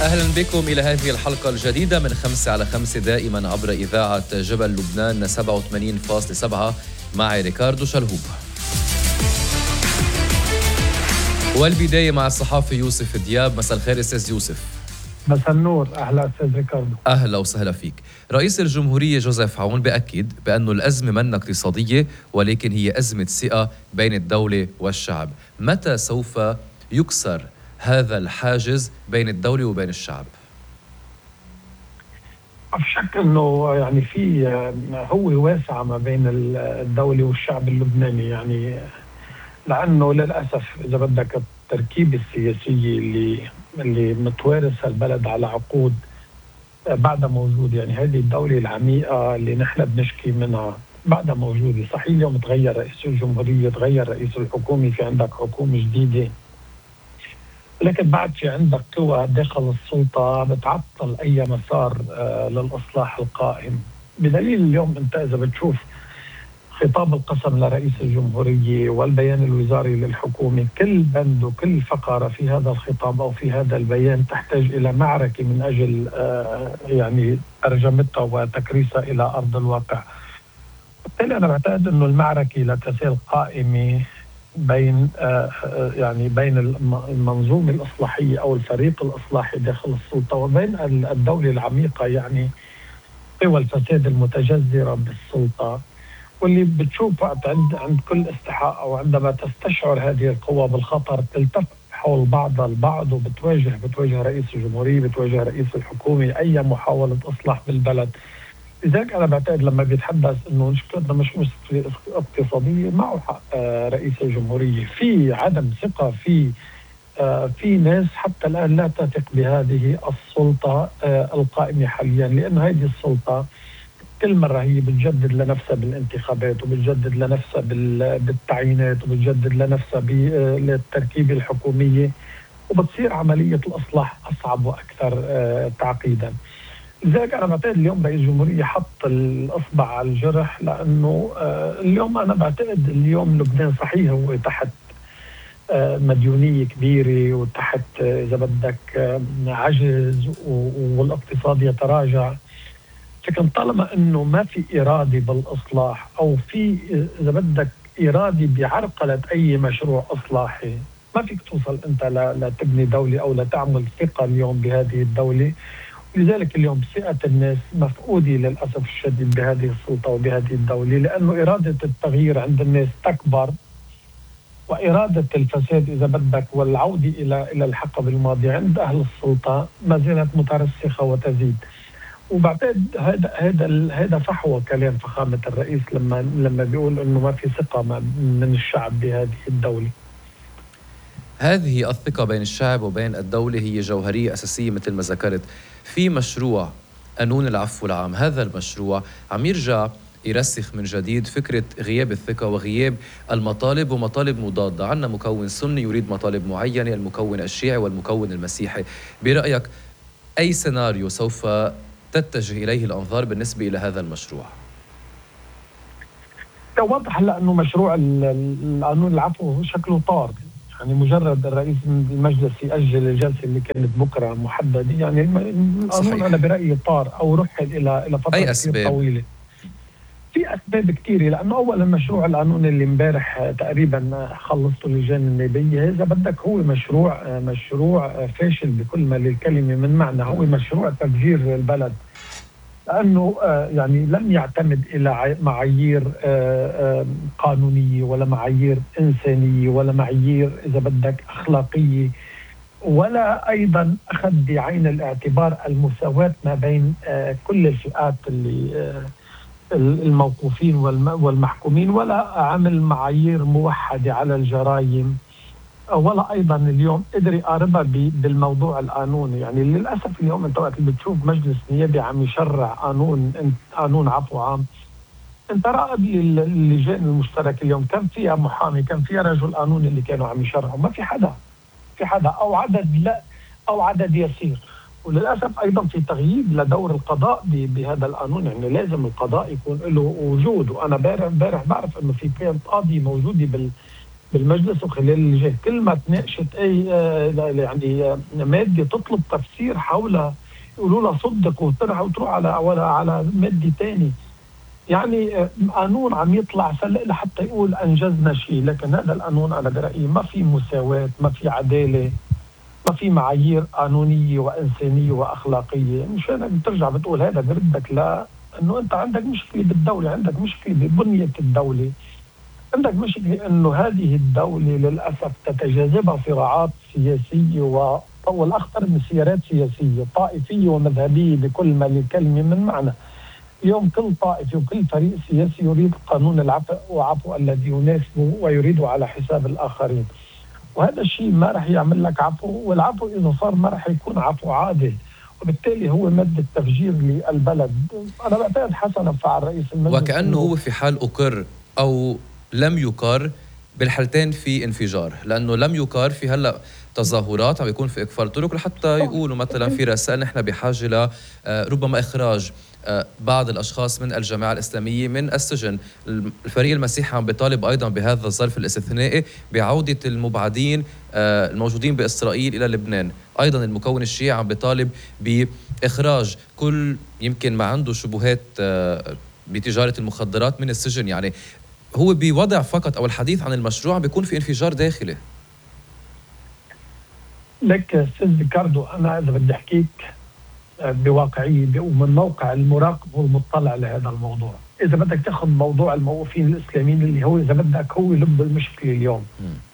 أهلا بكم إلى هذه الحلقة الجديدة من 5 على 5 دائما عبر إذاعة جبل لبنان 87.7 معي ريكاردو شلهوب. والبداية مع الصحافي يوسف دياب. مساء الخير أستاذ يوسف. مساء النور. أهلا أستاذ ريكاردو. أهلا وسهلا فيك. رئيس الجمهورية جوزيف عون بأكد بأن الأزمة من اقتصادية ولكن هي أزمة ثقة بين الدولة والشعب. متى سوف يكسر هذا الحاجز بين الدولة وبين الشعب؟ في شك انه يعني في هو واسعة ما بين الدولة والشعب اللبناني، يعني لانه للاسف اذا بدك التركيبة السياسية اللي متوارثها البلد على عقود بعدها موجود. يعني هذه الدولة العميقة اللي نحن بنشكي منها بعدها موجودة. صحيح اليوم تغير رئيس الجمهورية، تغير رئيس الحكومة، في عندك حكومة جديدة، لكن بعد في عندك قوى داخل السلطة بتعطل أي مسار للإصلاح القائم. بدليل اليوم أنت إذا بتشوف خطاب القسم لرئيس الجمهورية والبيان الوزاري للحكومة، كل بند وكل فقرة في هذا الخطاب أو في هذا البيان تحتاج إلى معركة من أجل يعني ترجمتها وتكريسها إلى أرض الواقع. بالتالي أنا بعتقد أنه المعركة لا تزال قائمة بين يعني بين المنظومة الإصلاحية أو الفريق الإصلاحي داخل السلطة وبين الدولة العميقة، يعني قوى الفساد المتجذرة بالسلطة، واللي بتشوف وقت عند كل استحقاق أو عندما تستشعر هذه القوى بالخطر تلتف حول بعضها البعض وبتواجه رئيس الجمهورية، بتواجه رئيس الحكومة أي محاولة إصلاح بالبلد. لذلك أنا بعتقد لما بيتحدث إنه مشكلتنا مش مشكلة اقتصادية، معه حق رئيس الجمهورية. في عدم ثقة في ناس حتى الآن لا تثق بهذه السلطة القائمة حاليا، لأن هذه السلطة كل مرة هي بتجدد لنفسها بالانتخابات وبتجدد لنفسها بالتعيينات وبتجدد لنفسها بالتركيبة الحكومية، وبتصير عملية الإصلاح أصعب وأكثر تعقيدا. لذلك أنا بعتقد اليوم رئيس الجمهورية حط الإصبع على الجرح، لأنه اليوم أنا بعتقد اليوم لبنان صحيح هو تحت مديونية كبيرة وتحت إذا بدك عجز والاقتصاد يتراجع، لكن طالما أنه ما في إرادة بالإصلاح أو في إذا بدك إرادة بعرقلة أي مشروع إصلاحي، ما فيك توصل أنت لتبني دولة أو لتعمل ثقة اليوم بهذه الدولة. لذلك اليوم ثقة الناس مفقودة للأسف الشديد بهذه السلطة وبهذه الدولة، لأنه إرادة التغيير عند الناس تكبر، وإرادة الفساد إذا بدك والعودة إلى الحقب الماضية عند أهل السلطة ما زالت مترسخة وتزيد. وبعتقد هذا فحوى كلام فخامة الرئيس لما بيقول إنه ما في ثقة من الشعب بهذه الدولة. هذه الثقة بين الشعب وبين الدولة هي جوهرية أساسية مثل ما ذكرت. في مشروع قانون العفو العام، هذا المشروع عم يرجع يرسخ من جديد فكرة غياب الثقة وغياب المطالب ومطالب مضادة. عندنا مكون سني يريد مطالب معينة، المكون الشيعي والمكون المسيحي. برأيك أي سيناريو سوف تتجه إليه الأنظار بالنسبة إلى هذا المشروع؟ واضح هلا أنه مشروع القانون العفو شكله طار، يعني مجرد الرئيس المجلس يأجل الجلسة اللي كانت بكرة محددة، يعني القانون أنا برأيي طار أو رحل إلى فترة كثير طويلة. في أسباب كثيرة، لأنه أولا مشروع القانون اللي امبارح تقريبا خلصته اللجان النيابية، إذا بدك هو مشروع فاشل بكل ما للكلمة من معنى. هو مشروع تفجير البلد، لأنه يعني لم يعتمد إلى معايير قانونية ولا معايير إنسانية ولا معايير إذا بدك أخلاقية، ولا أيضا أخذ بعين الاعتبار المساواة ما بين كل الفئات اللي الموقوفين والمحكومين، ولا عمل معايير موحدة على الجرائم، ولا أيضا اليوم قدر يقاربها بالموضوع القانوني. يعني للأسف اليوم أنت وقت اللي بتشوف مجلس نيابي عم يشرع قانون عفو عام، أنت راقب اللجان المشتركة اليوم كم فيها محامي، كم فيها رجل قانون اللي كانوا عم يشرعوا؟ ما في حدا أو عدد لا أو عدد يسير. وللأسف أيضا في تغييب لدور القضاء بهذا القانون، يعني لازم القضاء يكون له وجود. وأنا امبارح بعرف أنه في كانت قاضية موجودة بالمجلس وخلال اللجان، كل ما تناقشت اي يعني ماده تطلب تفسير حولها يقولوا لها صدق وتروح على ماده ثانيه. يعني قانون عم يطلع سلق لحتى يقول انجزنا شيء، لكن هذا القانون انا برايي ما في مساواه، ما في عداله، ما في معايير قانونيه وانسانيه واخلاقيه. مشان بترجع بتقول هذا بردك لا انه انت عندك مشكله بالدوله، عندك مشكله ببنيه الدوله، عندك مشكله انه هذه الدوله للاسف تتجاذبها صراعات سياسيه والاخطر من سيارات سياسيه طائفيه ومذهبيه بكل ما للكلمه من معنى. اليوم كل طائفه وكل فريق سياسي يريد قانون العفو الذي يناسبه ويريده على حساب الاخرين. وهذا الشيء ما راح يعمل لك عفو، والعفو اذا صار ما راح يكون عفو عادل، وبالتالي هو ماده تفجير للبلد. انا بعتقد حسنا فعل رئيس المجلس وكأنه هو في حال أقر أو لم يقر، بالحالتين في انفجار، لأنه لم يقر في هلأ تظاهرات عم يكون في إقفال طرق لحتى يقولوا مثلا في رسائل نحن بحاجة ربما إخراج بعض الأشخاص من الجماعة الإسلامية من السجن. الفريق المسيحي عم بيطالب أيضا بهذا الظرف الاستثنائي بعودة المبعدين الموجودين بإسرائيل إلى لبنان. أيضا المكون الشيعي عم بيطالب بإخراج كل يمكن ما عنده شبهات بتجارة المخدرات من السجن. يعني هو بوضع فقط أو الحديث عن المشروع بيكون في انفجار داخلي. لك استاذ ريكاردو، انا اذا بدي احكيك بواقعيه ومن موقع المراقب والمطلع لهذا الموضوع، اذا بدك تاخذ موضوع الموقوفين الاسلاميين اللي هو اذا بدك هو لب المشكله اليوم،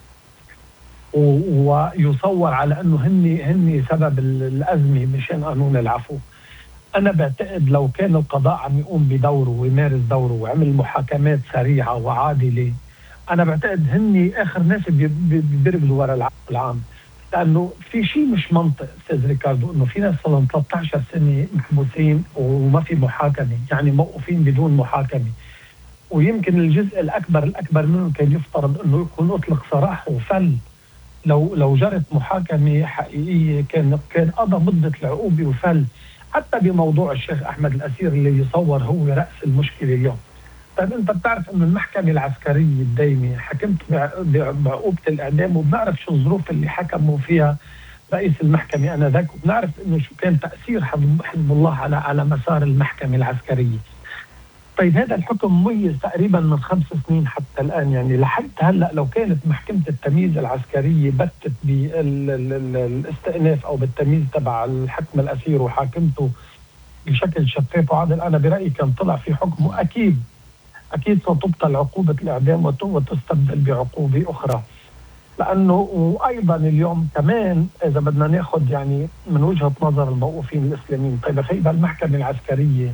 ويصور على انه هن سبب الازمه مشان قانون العفو. انا بعتقد لو كان القضاء عم يقوم بدوره ويمارس دوره وعمل محاكمات سريعه وعادله، انا بعتقد هن اخر ناس بيرقدوا ورا العفو العام. لانه في شيء مش منطق استاذ ريكاردو، انه في ناس صار لهم 13 سنه محبوسين وما في محاكمه، يعني موقوفين بدون محاكمه. ويمكن الجزء الاكبر منهم كان يفترض انه يكون اطلق سراح وفل. لو جرت محاكمه حقيقيه كان قضى مده العقوبه وفل. حتى بموضوع الشيخ احمد الاسير اللي يصور هو راس المشكله اليوم. طيب انت بتعرف انه المحكمه العسكريه الدايمه حكمت بعقوبه الاعدام، وبنعرف شو الظروف اللي حكموا فيها رئيس المحكمه انذاك، وبنعرف انه شو كان تاثير حزب الله على مسار المحكمه العسكريه. طيب هذا الحكم مميز تقريبا من 5 سنين حتى الان، يعني لحد هلا لو كانت محكمه التمييز العسكريه بتت بالاستئناف او بالتمييز تبع الحكم الاسير وحاكمته بشكل شفاف وعادل، انا برايي كان طلع في حكم اكيد ستبطل عقوبه الاعدام وتستبدل بعقوبه اخرى. لانه وايضا اليوم كمان اذا بدنا ناخذ يعني من وجهه نظر الموقوفين الاسلاميين، طيب خيب المحكمه العسكريه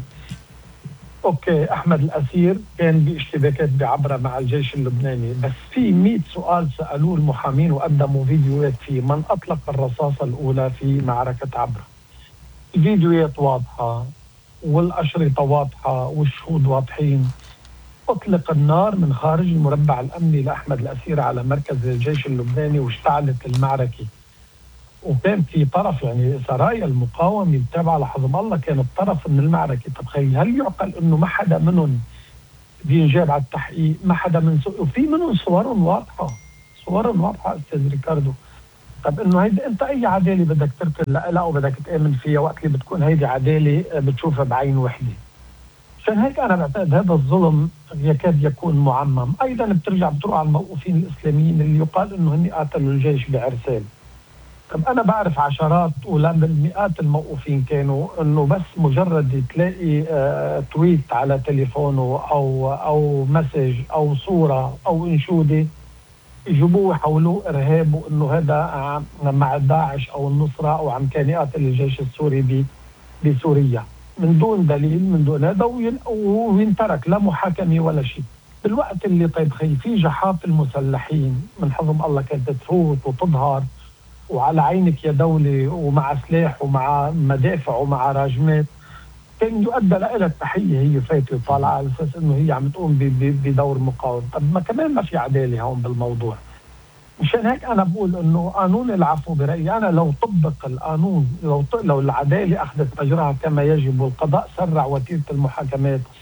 اوكي احمد الاسير كان باشتباكات بعبره مع الجيش اللبناني، بس في 100 سؤال سالوه المحامين وقدموا فيديوهات فيه من اطلق الرصاصه الاولى في معركه عبره. الفيديوهات واضحه والاشرطه واضحه والشهود واضحين. اطلق النار من خارج المربع الامني لاحمد الاسير على مركز الجيش اللبناني واشتعلت المعركه. وكان في طرف يعني سرايا المقاومه التابعه لحزب الله كانت طرف من المعركه. طب خي هل يعقل انه ما حدا منهم بينجاب على التحقيق؟ ما حدا وفي منهم صورهم واضحه استاذ ريكاردو. طب انه هيدي انت اي عداله بدك تركن لها وبدك تامن فيها وقت اللي بتكون هيدي عداله بتشوفها بعين وحده؟ عشان هيك انا بعتقد هذا الظلم يكاد يكون معمم. ايضا بتروح على الموقوفين الاسلاميين اللي يقال انه هن قاتلوا الجيش بعرسال. طب انا بعرف عشرات ولا مئات الموقوفين كانوا انه بس مجرد تلاقي تويت على تليفونه او مسج او صوره او انشوده يجيبوه يحولوه ارهاب، وانه هذا مع داعش او النصره او عم كان يقاتل الجيش السوري بسوريا من دون دليل من دون هذا، وينترك لا محاكمه ولا شيء. بالوقت اللي طيب خي في جحافل المسلحين من حزب الله كانت تفوت وتظهر وعلى عينك يا دولة ومع سلاح ومع مدافع ومع راجمات، كان يؤدى لها التحية هي فايتة وطالعة على أساس إنه هي عم تقوم بدور مقاوم. طب ما كمان ما في عدالة هون بالموضوع. مشان هيك أنا بقول إنه قانون العفو برأيي أنا لو طبق القانون، لو العدالة أخذت مجراها كما يجب والقضاء سرع وتيرة المحاكمات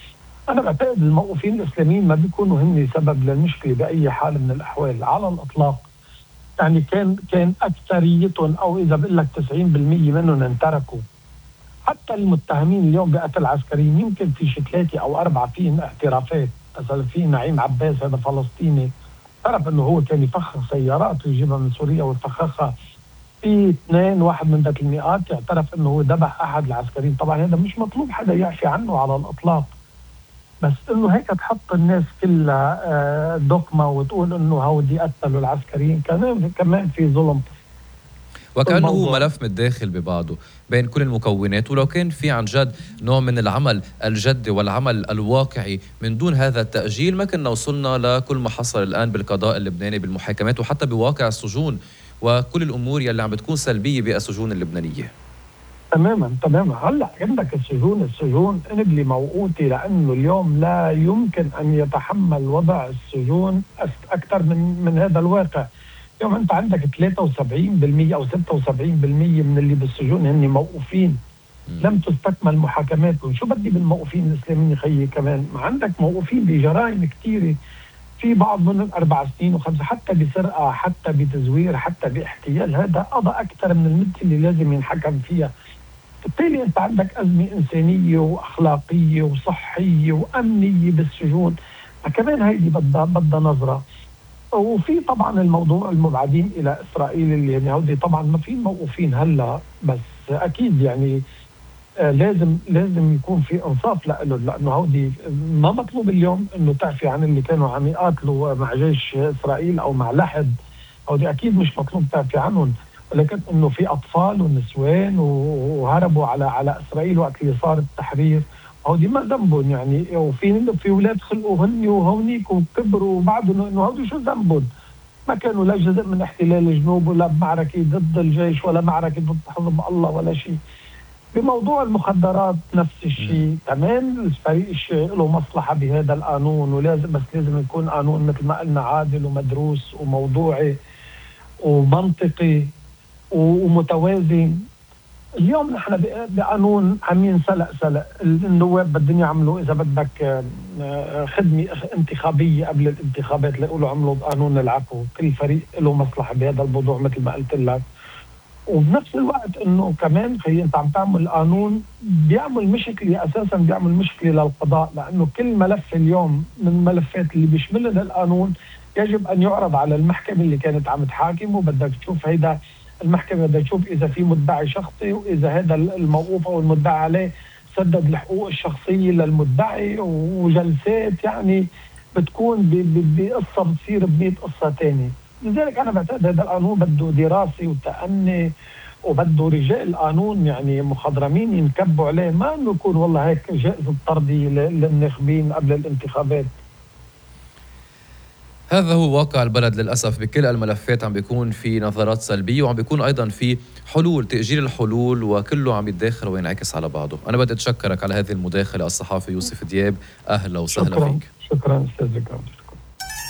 أنا بعتقد الموقوفين الإسلاميين ما بيكونوا هن سبب للمشكلة بأي حال من الأحوال على الإطلاق. يعني كان أكثريتهم، أو إذا بقول لك 90% منهم انتركوا. حتى المتهمين اليوم بقتل عسكريين يمكن في شي 3 أو 4 فيهم اعترافات. مثلا في نعيم عباس، هذا فلسطيني، اعترف انه هو كان يفخخ سيارات ويجيبها من سوريا ويفخخها. في 2 واحد من ذات المئات اعترف انه هو ذبح احد العسكريين. طبعا هذا مش مطلوب حدا يعفي عنه على الاطلاق، بس انه هيك تحط الناس كلها دقمه وتقول انه هودي قتلوا العسكريين، كمان في ظلم. وكأنه ملف متداخل ببعضه بين كل المكونات. ولو كان في عن جد نوع من العمل الجدي والعمل الواقعي من دون هذا التأجيل، ما كنا وصلنا لكل ما حصل الآن بالقضاء اللبناني بالمحاكمات وحتى بواقع السجون وكل الأمور يلي عم بتكون سلبية بالسجون اللبنانية. تماما. هلا عندك السجون انبلي موقوتي، لانه اليوم لا يمكن ان يتحمل وضع السجون اكثر من هذا الواقع. اليوم انت عندك 73% او 76% من اللي بالسجون هن موقوفين، لم تستكمل محاكماتهم. شو بدي بالموقوفين الاسلاميين خيي؟ كمان ما عندك موقوفين بجرائم كثيره، في بعض منهم 4 سنين و5، حتى بسرقه، حتى بتزوير، حتى باحتيال. هذا قضى اكثر من المده اللي لازم ينحكم فيها. بالتالي انت عندك ازمه انسانيه واخلاقيه وصحيه وامنيه بالسجون، فكمان هيدي بدها نظره. وفي طبعا الموضوع المبعدين الى اسرائيل اللي يعني هودي طبعا ما في موقوفين هلا، بس اكيد يعني لازم يكون في انصاف له، لانه هودي ما مطلوب اليوم انه تعفي عن اللي كانوا عم يقاتلوا مع جيش اسرائيل او مع لحد. هودي اكيد مش مطلوب تعفي عنهم، ولكن انه في اطفال ونسوان وهربوا على اسرائيل وقت اللي صار التحرير، هودي ما ذنبهم يعني. وفي اولاد خلقوا هن وهونيك وكبروا وبعدهم، انه هودي شو ذنبهم؟ ما كانوا لا جزء من احتلال الجنوب ولا بمعركه ضد الجيش ولا معركه ضد حزب الله ولا شيء. بموضوع المخدرات نفس الشيء، كمان الفريق الشيعي له مصلحه بهذا القانون، لازم يكون قانون مثل ما قلنا عادل ومدروس وموضوعي ومنطقي ومتوازن. اليوم نحن بقانون عم ينسلق النواب بدهم يعملوا اذا بدك خدمه انتخابيه قبل الانتخابات ليقولوا عملوا قانون العفو. كل فريق له مصلحه بهذا الموضوع مثل ما قلت لك. وبنفس الوقت انه كمان خي انت عم تعمل قانون بيعمل مشكله، اساسا بيعمل مشكله للقضاء، لانه كل ملف اليوم من الملفات اللي بيشملها القانون يجب ان يعرض على المحكمه اللي كانت عم تحاكم، وبدك تشوف هيدا المحكمه بدها تشوف اذا في مدعي شخصي، واذا هذا الموقوف او المدعى عليه سدد الحقوق الشخصيه للمدعي، وجلسات يعني بتكون بقصه بتصير ب100 قصه ثانيه. لذلك انا بعتقد هذا القانون بده دراسه وتأني، وبده رجال القانون يعني مخضرمين ينكبوا عليه، ما انه يكون والله هيك جائزه طردي للناخبين قبل الانتخابات. هذا هو واقع البلد للأسف. بكل الملفات عم بيكون في نظرات سلبية، وعم بيكون أيضا في حلول، تأجيل الحلول، وكله عم يتداخل وينعكس على بعضه. أنا بدي أتشكرك على هذه المداخلة الصحافي يوسف دياب، أهلا وسهلا فيك. شكرا أستاذ زكاوي.